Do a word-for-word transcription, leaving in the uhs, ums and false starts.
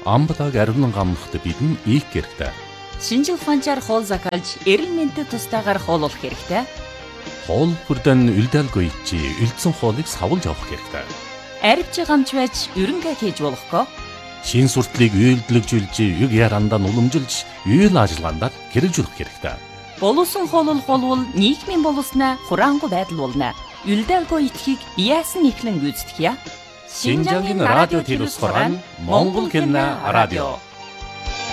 амбалаг ариунан гамнахт бидэн ийх хэрэгтэй. Шинжил ухаанчаар хоол закалж, эрэл мэнтэд тустаагаар хооллох хэрэгтэй. Хоол бүрдэн үлдээлгүй чи үлдсэн хоолыг савлж авах хэрэгтэй. Арвч гамч байж ерөнхий хийж болохгүй. Шин суртлыг үйлдэлжүүлж, юг ярандаа уламжилж, үйл ажиллагаанд хэрэгжүүлэх хэрэгтэй. Боловсон хооллох болвол нийгмийн боловсноо хураангуй байдал болно. Үлдээлгүй итгэхийг яасан ихлэн гүйцэтгэе. Шинжангийн радио телевиз хорон Монгол хэлний радио.